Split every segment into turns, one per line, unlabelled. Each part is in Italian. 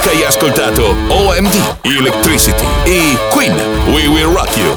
Hai ascoltato OMD, Electricity e Queen, We Will Rock You.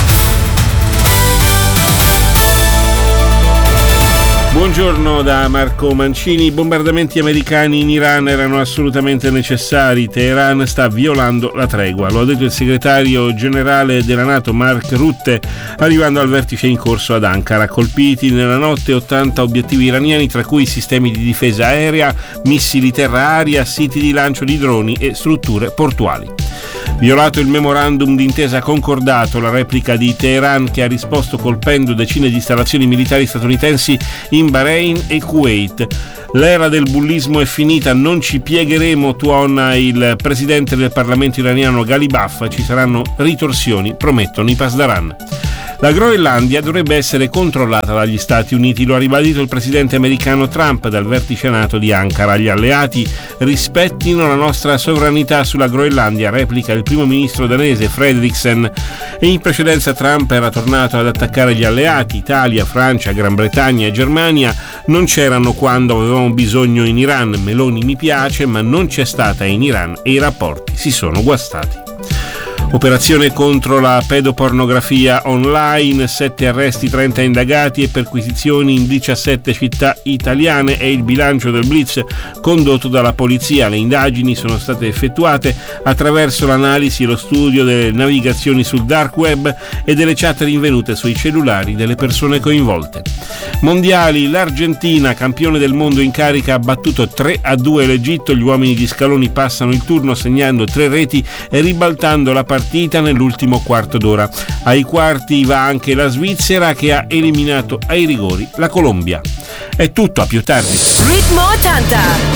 Buongiorno da Marco Mancini. I bombardamenti americani in Iran erano assolutamente necessari. Teheran sta violando la tregua. Lo ha detto il segretario generale della NATO Mark Rutte arrivando al vertice in corso ad Ankara. Colpiti nella notte 80 obiettivi iraniani, tra cui sistemi di difesa aerea, missili terra-aria, siti di lancio di droni e strutture portuali. Violato il memorandum d'intesa concordato, la replica di Teheran che ha risposto colpendo decine di installazioni militari statunitensi in Bahrain e Kuwait. L'era del bullismo è finita, non ci piegheremo, tuona il presidente del Parlamento iraniano Ghalibaf, ci saranno ritorsioni, promettono i Pasdaran. La Groenlandia dovrebbe essere controllata dagli Stati Uniti, lo ha ribadito il presidente americano Trump dal vertice NATO di Ankara. Gli alleati rispettino la nostra sovranità sulla Groenlandia, replica il primo ministro danese Frederiksen. E in precedenza Trump era tornato ad attaccare gli alleati, Italia, Francia, Gran Bretagna e Germania. Non c'erano quando avevamo bisogno in Iran. Meloni mi piace, ma non c'è stata in Iran e i rapporti si sono guastati. Operazione contro la pedopornografia online, 7 arresti, 30 indagati e perquisizioni in 17 città italiane è il bilancio del blitz condotto dalla polizia. Le indagini sono state effettuate attraverso l'analisi e lo studio delle navigazioni sul dark web e delle chat rinvenute sui cellulari delle persone coinvolte. Mondiali, l'Argentina, campione del mondo in carica, ha battuto 3-2 l'Egitto. Gli uomini di Scaloni passano il turno segnando 3 reti e ribaltando la partita nell'ultimo quarto d'ora. Ai quarti va anche la Svizzera che ha eliminato ai rigori la Colombia. È tutto, a più tardi.
Ritmo 80.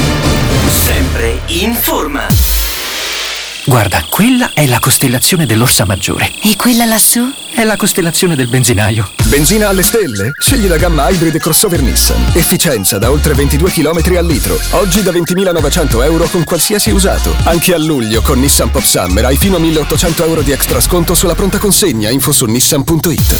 Sempre in forma.
Guarda, quella è la costellazione dell'Orsa Maggiore.
E quella lassù?
È la costellazione del benzinaio.
Benzina alle stelle? Scegli la gamma Hybrid e crossover Nissan. Efficienza da oltre 22 km al litro. Oggi da 20.900 euro con qualsiasi usato. Anche a luglio con Nissan Pop Summer hai fino a 1.800 euro di extra sconto sulla pronta consegna. Info su nissan.it.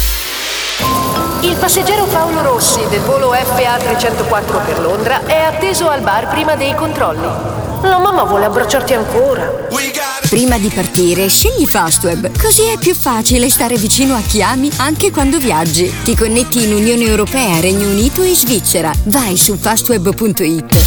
Il passeggero Paolo Rossi del volo FA 304 per Londra è atteso al bar prima dei controlli. La mamma vuole abbracciarti ancora.
Prima di partire, scegli Fastweb, così è più facile stare vicino a chi ami anche quando viaggi. Ti connetti in Unione Europea, Regno Unito e Svizzera. Vai su fastweb.it.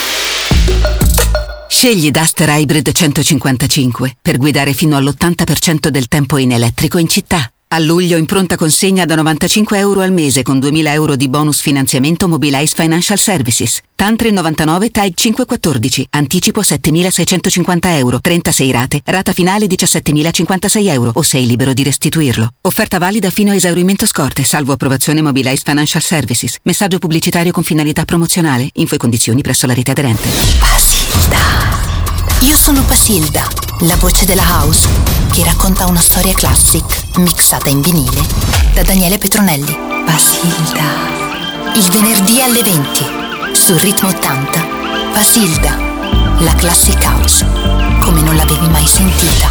Scegli Duster Hybrid 155 per guidare fino all'80% del tempo in elettrico in città. A luglio in pronta consegna da 95 euro al mese con 2.000 euro di bonus finanziamento Mobilize Financial Services. Tantri 99 TAG 514. Anticipo 7.650 euro. 36 rate. Rata finale 17.056 euro o sei libero di restituirlo. Offerta valida fino a esaurimento scorte, salvo approvazione Mobilize Financial Services. Messaggio pubblicitario con finalità promozionale. Info e condizioni presso la rete aderente.
Basilda. Io sono Basilda, la voce della house che racconta una storia classic mixata in vinile da Daniele Petronelli. Basilda. Il venerdì alle 20 su Ritmo 80. Basilda, la classic house come non l'avevi mai sentita.